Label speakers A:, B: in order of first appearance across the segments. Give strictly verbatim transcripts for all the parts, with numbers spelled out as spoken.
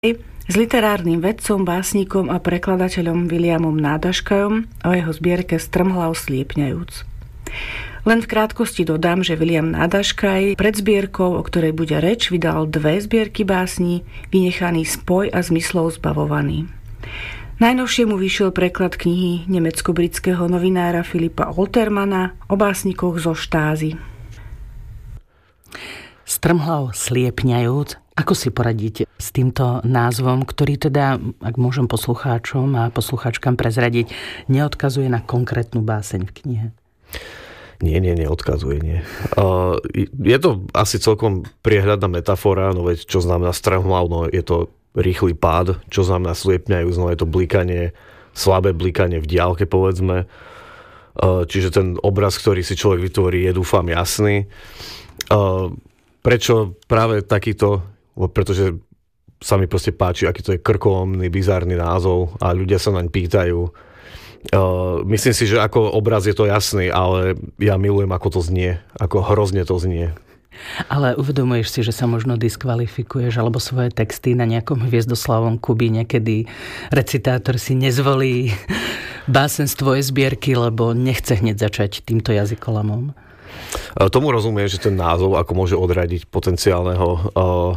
A: s literárnym vedcom, básnikom a prekladateľom Williamom Nádaškajom o jeho zbierke Strmhlav sliepňajúc. Len v krátkosti dodám, že William Nádaškaj pred zbierkou, o ktorej bude reč, vydal dve zbierky básní, Vynechaný spoj a Zmyslov zbavovaný. Najnovšie mu vyšiel preklad knihy nemecko-britského novinára Filipa Oltermana o básnikoch zo Štázy.
B: Strmhlav sliepňajúc. Ako si poradíte s týmto názvom, ktorý teda, ak môžem poslucháčom a poslucháčkam prezradiť, neodkazuje na konkrétnu báseň v knihe?
C: Nie, nie, neodkazuje, nie. Uh, je to asi celkom priehľadná metafora, no veď čo znamená strmhlav, no je to rýchly pád, čo znamená sliepňajúc, no je to blikanie, slabé blikanie v diaľke, povedzme. Uh, čiže ten obraz, ktorý si človek vytvorí, je dúfam jasný. Uh, Prečo práve takýto? Pretože sa mi proste páči, aký to je krkolomný, bizárny názov a ľudia sa naň pýtajú. Uh, myslím si, že ako obraz je to jasný, ale ja milujem, ako to znie. Ako hrozne to znie.
B: Ale uvedomuješ si, že sa možno diskvalifikuješ alebo svoje texty na nejakom Hviezdoslavom Kubíne, kedy recitátor si nezvolí básen z tvojej zbierky, lebo nechce hneď začať týmto jazykolamom?
C: Tomu rozumiem, že ten názov ako môže odradiť potenciálneho uh,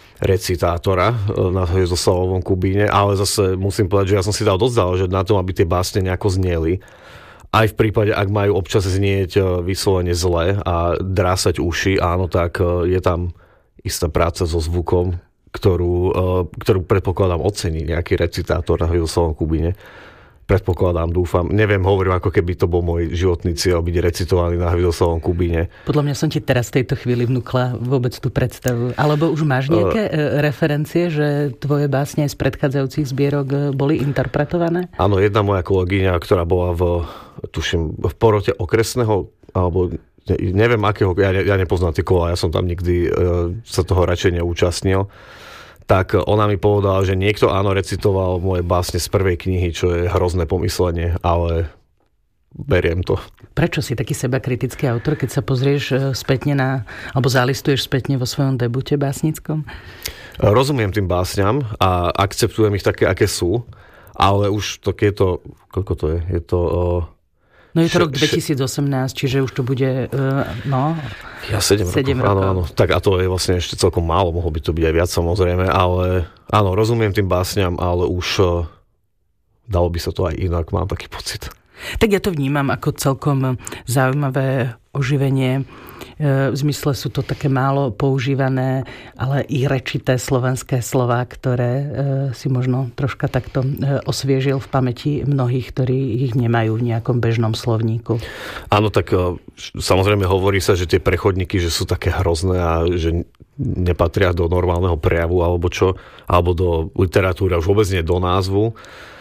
C: recitátora uh, na Hviezdoslavovom Kubíne, ale zase musím povedať, že ja som si dal dosť záležať na tom, aby tie básne nejako zneli. Aj v prípade, ak majú občas znieť uh, vyslovene zle a drásať uši, áno, tak uh, je tam istá práca so zvukom, ktorú, uh, ktorú predpokladám ocení nejaký recitátor na Hviezdoslavovom Kubíne. Predpokladám, dúfam. Neviem, hovorím, ako keby to bol môj životný cieľ byť recitovaný na Hviezdoslavom Kubíne.
B: Podľa mňa som ti teraz v tejto chvíli vnúkla vôbec tú predstavu. Alebo už máš nejaké uh, referencie, že tvoje básne z predchádzajúcich zbierok boli interpretované?
C: Áno, jedna moja kolegyňa, ktorá bola v, tuším, v porote okresného, alebo ne, neviem akého, ja, ne, ja nepoznám tie kola, ja som tam nikdy uh, sa toho radšej neúčastnil. Tak ona mi povedala, že niekto áno recitoval moje básne z prvej knihy, čo je hrozné pomyslenie, ale beriem to.
B: Prečo si taký sebakritický autor, keď sa pozrieš spätne na, alebo zalistuješ spätne vo svojom debute básnickom?
C: Rozumiem tým básňam a akceptujem ich také, aké sú, ale už to, keď je to, koľko to je? Je to... Uh,
B: No je to rok dvetisícosemnásť, čiže už to bude, no...
C: Ja sedem rokov, áno, áno. Tak a to je vlastne ešte celkom málo, mohlo by to byť aj viac samozrejme, ale áno, rozumiem tým básňam, ale už uh, dalo by sa to aj inak, mám taký pocit.
B: Tak ja to vnímam ako celkom zaujímavé oživenie. V zmysle sú to také málo používané, ale i rečité slovenské slová, ktoré si možno troška takto osviežil v pamäti mnohých, ktorí ich nemajú v nejakom bežnom slovníku.
C: Áno, tak samozrejme hovorí sa, že tie prechodníky, že sú také hrozné a že nepatria do normálneho prejavu alebo čo, alebo do literatúry, už vôbec nie do názvu.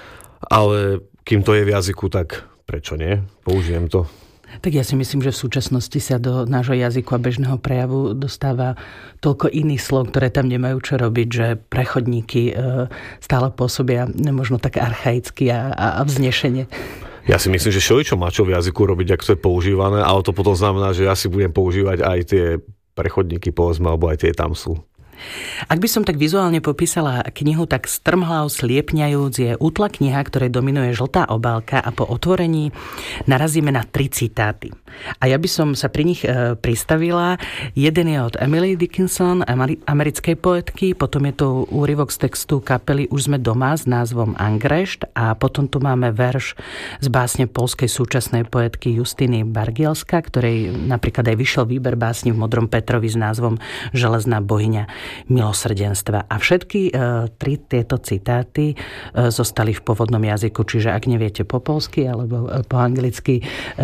C: Ale kým to je v jazyku, tak prečo nie? Použijem to.
B: Tak ja si myslím, že v súčasnosti sa do nášho jazyku a bežného prejavu dostáva toľko iných slov, ktoré tam nemajú čo robiť, že prechodníky stále pôsobia možno tak archaicky a, a vznešene.
C: Ja si myslím, že všeličo má čo v jazyku robiť, ak to je používané, ale to potom znamená, že ja si budem používať aj tie prechodníky, povedzme, alebo aj tie tam sú.
B: Ak by som tak vizuálne popísala knihu, tak Strmhlav sliepňajúc je útla kniha, ktorej dominuje žltá obálka a po otvorení narazíme na tri citáty. A ja by som sa pri nich e, pristavila. Jeden je od Emily Dickinson, americkej poetky, potom je to úryvok z textu kapely Už sme doma s názvom Angrešt a potom tu máme verš z básne poľskej súčasnej poetky Justiny Bargielska, ktorej napríklad aj vyšiel výber básni v Modrom Petrovi s názvom Železná bohyňa milosrdenstva. A všetky e, tri tieto citáty e, zostali v pôvodnom jazyku, čiže ak neviete po poľsky alebo e, po anglicky, e,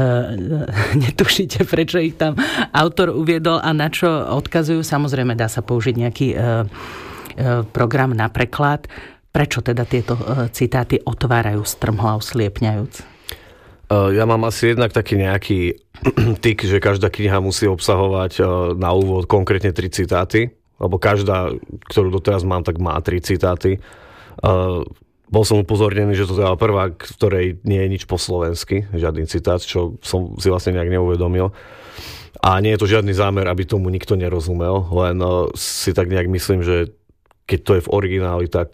B: netušíte, prečo ich tam autor uviedol a na čo odkazujú. Samozrejme, dá sa použiť nejaký e, e, program na preklad. Prečo teda tieto e, citáty otvárajú Strmhlav sliepňajúc?
C: Ja mám asi jednak taký nejaký tik, že každá kniha musí obsahovať na úvod konkrétne tri citáty. Lebo každá, ktorú doteraz mám, tak má tri citáty. Uh, bol som upozornený, že to je prvá, v ktorej nie je nič po slovensky, žiadny citát, čo som si vlastne nejak neuvedomil. A nie je to žiadny zámer, aby tomu nikto nerozumel, len uh, si tak nejak myslím, že keď to je v origináli, tak